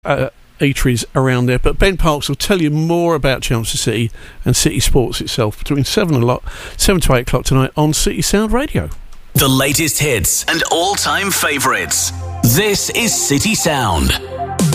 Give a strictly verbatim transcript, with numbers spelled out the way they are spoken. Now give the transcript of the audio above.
uh, eateries around there. But Ben Parks will tell you more about Chelmsford City and City Sports itself between seven o'clock, seven to eight o'clock tonight on City Sound Radio. The latest hits and all-time favourites. This is City Sound.